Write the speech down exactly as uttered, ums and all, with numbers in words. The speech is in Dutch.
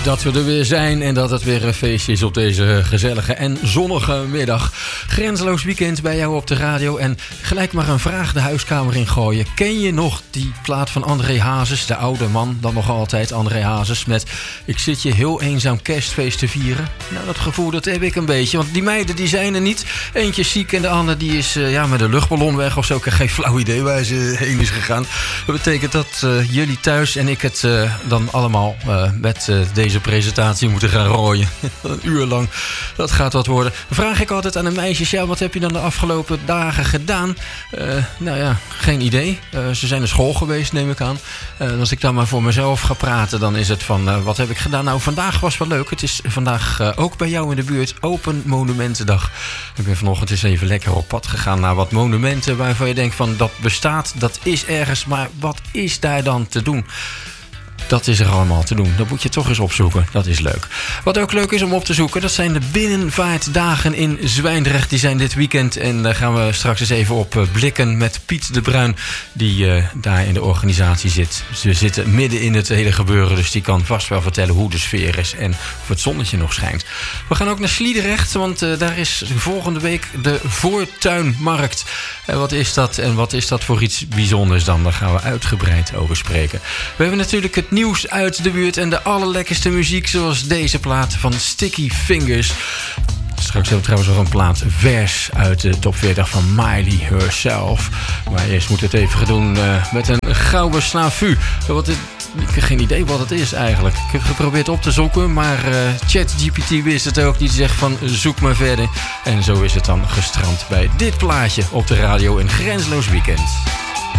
dat we er weer zijn en dat het weer een feestje is op deze gezellige en zonnige middag. Grenzeloos weekend bij jou op de radio en gelijk maar een vraag de huiskamer in gooien. Ken je nog die plaat van André Hazes, de oude man, dan nog altijd André Hazes, met ik zit je heel eenzaam kerstfeest te vieren? Nou, dat gevoel dat heb ik een beetje, want die meiden die zijn er niet. Eentje is ziek en de ander die is uh, ja, met een luchtballon weg of zo. Ik heb geen flauw idee waar ze heen is gegaan. Dat betekent dat uh, jullie thuis en ik het uh, dan allemaal uh, met uh, deze presentatie moeten gaan rooien. Een uur lang. Dat gaat wat worden. Dan vraag ik altijd aan de meisjes, ja, wat heb je dan de afgelopen dagen gedaan? Uh, nou ja, geen idee. Uh, ze zijn naar school geweest, neem ik aan. Uh, als ik dan maar voor mezelf ga praten, dan is het van, uh, wat heb ik gedaan? Nou, vandaag was wel leuk. Het is vandaag uh, ook bij jou in de buurt Open Monumentendag. Ik ben vanochtend eens even lekker op pad gegaan naar wat monumenten waarvan je denkt van, dat bestaat, dat is ergens, maar wat is daar dan te doen? Dat is er allemaal te doen. Dat moet je toch eens opzoeken. Dat is leuk. Wat ook leuk is om op te zoeken, dat zijn de binnenvaartdagen in Zwijndrecht. Die zijn dit weekend en daar gaan we straks eens even op blikken met Piet de Bruin, die uh, daar in de organisatie zit. Ze zitten midden in het hele gebeuren, dus die kan vast wel vertellen hoe de sfeer is en of het zonnetje nog schijnt. We gaan ook naar Sliedrecht, want uh, daar is volgende week de Voortuinmarkt. En wat is dat en wat is dat voor iets bijzonders dan? Daar gaan we uitgebreid over spreken. We hebben natuurlijk het nieuws uit de buurt en de allerlekkerste muziek, zoals deze plaat van Sticky Fingers. Straks hebben we trouwens nog een plaat vers uit de top veertig van Miley herself. Maar eerst moeten we het even gaan doen uh, met een gouden snafu. Wat het, ik heb geen idee wat het is eigenlijk. Ik heb geprobeerd op te zoeken, maar uh, ChatGPT wist het ook. Die zegt van zoek maar verder. En zo is het dan gestrand bij dit plaatje op de radio in Grenzeloos Weekend.